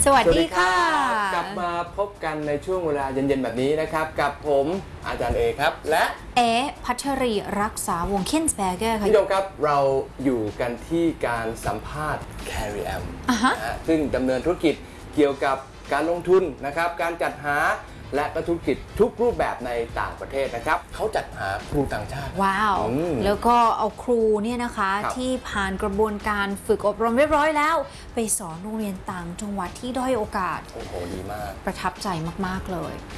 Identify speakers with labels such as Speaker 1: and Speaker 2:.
Speaker 1: วัสดีค่ะ
Speaker 2: กลับมาพบกันในช่วงเวลาเย็นๆแบบนี้นะครับกับผมอาจารย์เอครับและ
Speaker 1: พัชรีรักษาวงศ์เคนสเบเกอร์ค่ะ
Speaker 2: พี่ดงครับเราอยู่กันที่การสัมภาษณ์ Carry Am ซึ่งดำเนินธุรกิจเกี่ยวกับการลงทุนนะครับการจัดหาและธุรกิจทุกรูปแบบในต่างประเทศนะครับเขาจัดหาครูต่างชาติ
Speaker 1: ว้าวแล้วก็เอาครูเนี่ยนะคะที่ผ่านกระบวนการฝึกอบรมเรียบร้อยแล้วไปสอนโรงเรียนต่างจังหวัดที่ด้อยโอกาส
Speaker 2: โอ้โหดีมาก
Speaker 1: ประทับใจมากๆเลย